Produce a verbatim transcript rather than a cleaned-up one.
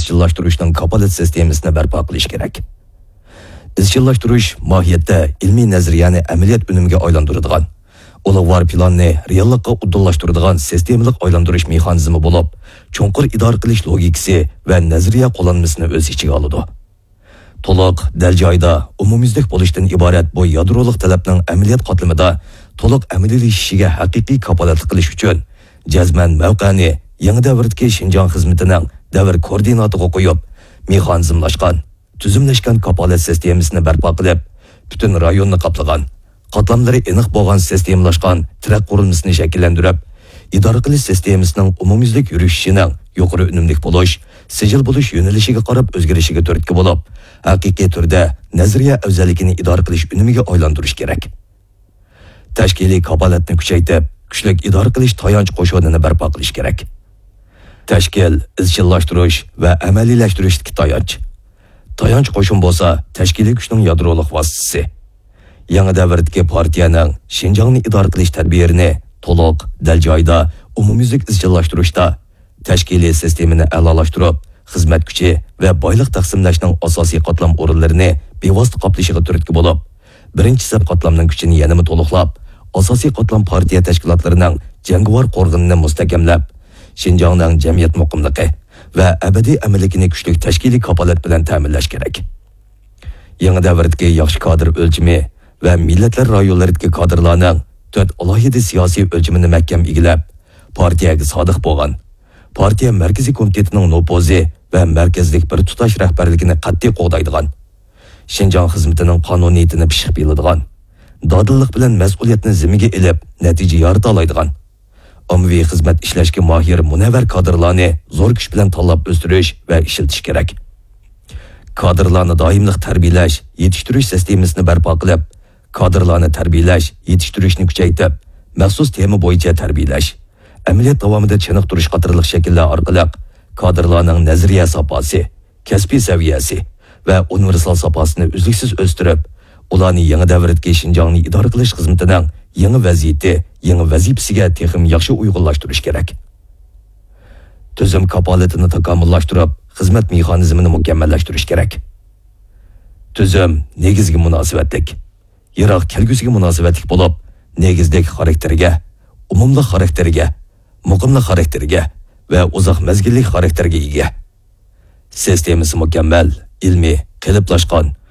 izchillashtirishning kapolat sistemasini barpo qilish kerak. Izchillashtirish mohiyatda ilmiy nazariyani amaliyot unumga aylantiradigan, ulug'vor planni reallikqa uddallashtiradigan sistemalik aylantirish mexanizmi bo'lib, cho'nqur idora qilish logikasi va nazariya qo'llanmasini o'z ichiga oladi. To'liq dal joyda umumyuzlik bo'lishdan iborat bu yadrolik talabning amaliyot qatlamida to'liq amaliylashishiga haqiqiy kapolatlik qilish uchun jazman mavqani yangi davrdagi Xinjiang xizmatining davr koordinatiga qo'yib, mexanizmlashgan, tuzumlashgan kapolat sistemasini barpo qilib, butun rayonni qoplagan, qatlamlari aniq bo'lgan sistemlashgan tirak qurilmasini shakllantirib, idora qilish sistemasining umumyuzlik yurishining yuqori unumli bo'lish, sijil bo'lish yo'nalishiga qarab o'zgarishiga turtki bo'lib, haqiqiy turda nazariya afzalligini idora qilish unumiga aylantirish kerak. Tashkiliy kapolatni kuchaytirib, kuchli idora qilish tayanch qo'shinini barpo qilish kerak. Tashkil, izchillashtirish va amaliylashtirish tayanch. Tayanch qo'shin bo'lsa, tashkiliy kuchning yadrolik vositasi. Yangi davrdagi partiyaning Xinjiangni idora qilish tadbirini to'liq, dal joyda, umumyuzlik izchillashtirishda tashkiliy sistemani a'lolashtirib, xizmat kuchi va boylik taqsimlashning asosiy qatlam o'rinlarini bevosita qoplashiga turtki bo'lib, birinchi saf qatlamning kuchini yanada to'liqlab, asosiy qatlam partiya tashkilotlarining jangovar qo'rg'inini mustahkamlab, Xinjiangning jamiyat muqimligi va abadiy amalligini kuchli tashkiliy kapolat bilan ta'minlash kerak. Yangi davrdagi yaxshi kadr o'lchimi va millatlar rayonlaridagi kadrlarning to'rt alohida siyosiy o'lchimini mahkam egilab, partiyaga sodiq bo'lgan, partiya markaziy komitetining nopozi va markazlik bir tutash rahbarligini qat'iy qo'g'daydigan, Xinjiang xizmatining qonuniyatini pishiq biladigan, dodillik bilan mas'uliyatni zimmiga ilib, natija yorita oladigan, ommaviy xizmat ishlashga mohir munavvar kadrlarni zo'r kuch bilan tanlab o'stirish va ishiltish kerak. Kadrlarni doimlik tarbiyalash, yetishtirish sistemasini barpo qilib, kadrlarni tarbiyalash, yetishtirishni kuchaytirib, maxsus tema bo'yicha tarbiyalash, amaliyot davomida chiniqtirish qatorliq shakllar orqali kadrlarning nazariya saposi, kasbiy saviyasi va universal sapasini uzluksiz o'stirib, ularni yangi davrdagi Xinjiangni idora qilish xizmatining yangi vaziyati, yangi vazifasiga texim yaxshi uyg'unlashtirish kerak. Tuzum kapolatini takomillashtirib, xizmat mexanizmini mukammallashtirish kerak. Tuzum negizgi munosabatlik, yiroq kelgusiga munosabatlik bo'lib, negizlik xarakteriga, umumli xarakteriga, muqimli xarakteriga va uzoq mezgillik xarakteriga ega. Sistemasi mukammal, ilmiy, qiliplashgan,